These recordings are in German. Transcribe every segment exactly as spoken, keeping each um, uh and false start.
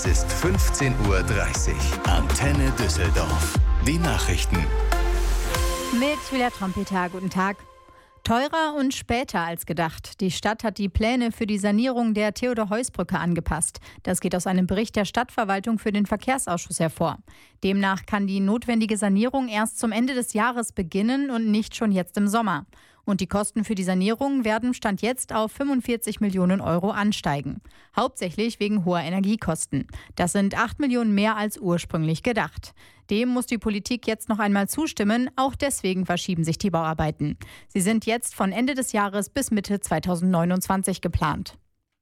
Es ist fünfzehn Uhr dreißig. Antenne Düsseldorf. Die Nachrichten. Mit Julia Trompeter, guten Tag. Teurer und später als gedacht. Die Stadt hat die Pläne für die Sanierung der Theodor-Heuss-Brücke angepasst. Das geht aus einem Bericht der Stadtverwaltung für den Verkehrsausschuss hervor. Demnach kann die notwendige Sanierung erst zum Ende des Jahres beginnen und nicht schon jetzt im Sommer. Und die Kosten für die Sanierung werden Stand jetzt auf fünfundvierzig Millionen Euro ansteigen. Hauptsächlich wegen hoher Energiekosten. Das sind acht Millionen mehr als ursprünglich gedacht. Dem muss die Politik jetzt noch einmal zustimmen. Auch deswegen verschieben sich die Bauarbeiten. Sie sind jetzt von Ende des Jahres bis Mitte zweitausendneunundzwanzig geplant.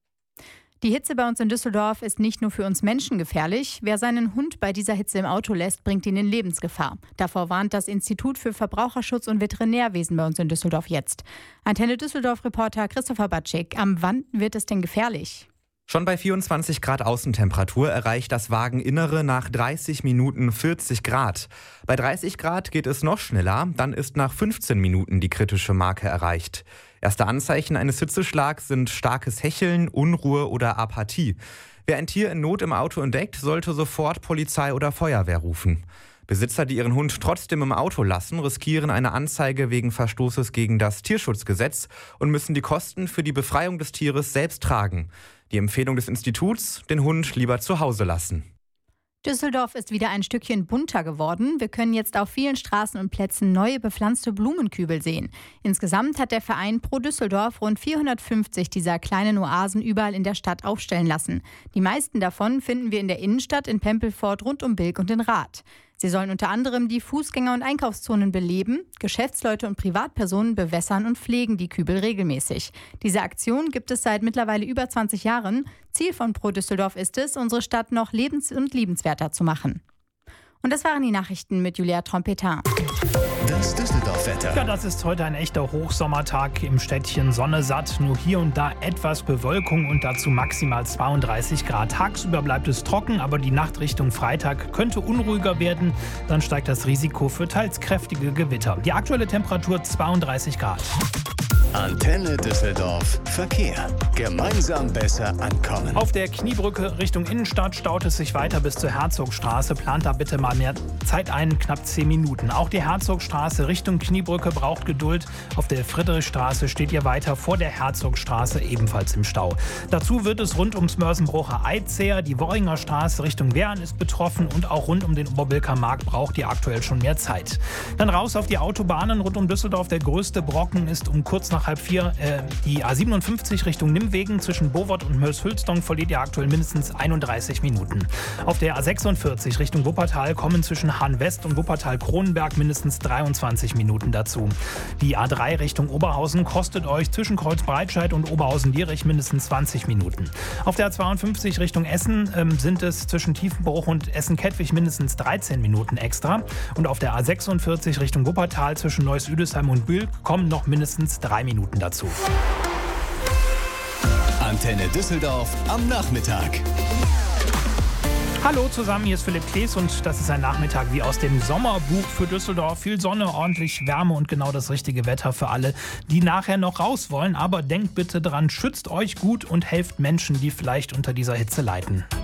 Die Hitze bei uns in Düsseldorf ist nicht nur für uns Menschen gefährlich. Wer seinen Hund bei dieser Hitze im Auto lässt, bringt ihn in Lebensgefahr. Davor warnt das Institut für Verbraucherschutz und Veterinärwesen bei uns in Düsseldorf jetzt. Antenne Düsseldorf-Reporter Christopher Batschik. Am wann wird es denn gefährlich? Schon bei vierundzwanzig Grad Außentemperatur erreicht das Wageninnere nach dreißig Minuten vierzig Grad. Bei dreißig Grad geht es noch schneller, dann ist nach fünfzehn Minuten die kritische Marke erreicht. Erste Anzeichen eines Hitzeschlags sind starkes Hecheln, Unruhe oder Apathie. Wer ein Tier in Not im Auto entdeckt, sollte sofort Polizei oder Feuerwehr rufen. Besitzer, die ihren Hund trotzdem im Auto lassen, riskieren eine Anzeige wegen Verstoßes gegen das Tierschutzgesetz und müssen die Kosten für die Befreiung des Tieres selbst tragen. Die Empfehlung des Instituts, den Hund lieber zu Hause lassen. Düsseldorf ist wieder ein Stückchen bunter geworden. Wir können jetzt auf vielen Straßen und Plätzen neue bepflanzte Blumenkübel sehen. Insgesamt hat der Verein Pro Düsseldorf rund vierhundertfünfzig dieser kleinen Oasen überall in der Stadt aufstellen lassen. Die meisten davon finden wir in der Innenstadt, in Pempelfort, rund um Bilk und in Rath. Sie sollen unter anderem die Fußgänger- und Einkaufszonen beleben. Geschäftsleute und Privatpersonen bewässern und pflegen die Kübel regelmäßig. Diese Aktion gibt es seit mittlerweile über zwanzig Jahren. Ziel von Pro Düsseldorf ist es, unsere Stadt noch lebens- und liebenswerter zu machen. Und das waren die Nachrichten mit Julia Trompeter. Das Düsseldorf-Wetter. Ja, das ist heute ein echter Hochsommertag im Städtchen. Sonne satt, nur hier und da etwas Bewölkung und dazu maximal zweiunddreißig Grad. Tagsüber bleibt es trocken, aber die Nacht Richtung Freitag könnte unruhiger werden. Dann steigt das Risiko für teils kräftige Gewitter. Die aktuelle Temperatur zweiunddreißig Grad. Antenne Düsseldorf. Verkehr. Gemeinsam besser ankommen. Auf der Kniebrücke Richtung Innenstadt staut es sich weiter bis zur Herzogstraße. Plant da bitte mal mehr Zeit ein, knapp zehn Minuten. Auch die Herzogstraße Richtung Kniebrücke braucht Geduld. Auf der Friedrichstraße steht ihr weiter vor der Herzogstraße ebenfalls im Stau. Dazu wird es rund ums Mörsenbrucher Eid zäher. Die Worringer Straße Richtung Wehren ist betroffen und auch rund um den Oberbilker Markt braucht ihr aktuell schon mehr Zeit. Dann raus auf die Autobahnen rund um Düsseldorf. Der größte Brocken ist um kurz nach halb vier äh, die A siebenundfünfzig Richtung Nimwegen. Zwischen Bovot und Mörs-Hülsdong verliert ihr aktuell mindestens einunddreißig Minuten. Auf der A sechsundvierzig Richtung Wuppertal kommen zwischen Hahn-West und Wuppertal-Kronenberg mindestens dreiundzwanzig Minuten dazu. Die A drei Richtung Oberhausen kostet euch zwischen Kreuzbreitscheid und Oberhausen-Dierich mindestens zwanzig Minuten. Auf der A zweiundfünfzig Richtung Essen ähm, sind es zwischen Tiefenbruch und Essen-Kettwig mindestens dreizehn Minuten extra. Und auf der A sechsundvierzig Richtung Wuppertal zwischen Neuss-Üdesheim und Bühl kommen noch mindestens drei Minuten dazu. Antenne Düsseldorf am Nachmittag. Hallo zusammen, hier ist Philipp Klees und das ist ein Nachmittag wie aus dem Sommerbuch für Düsseldorf. Viel Sonne, ordentlich Wärme und genau das richtige Wetter für alle, die nachher noch raus wollen. Aber denkt bitte dran, schützt euch gut und helft Menschen, die vielleicht unter dieser Hitze leiden.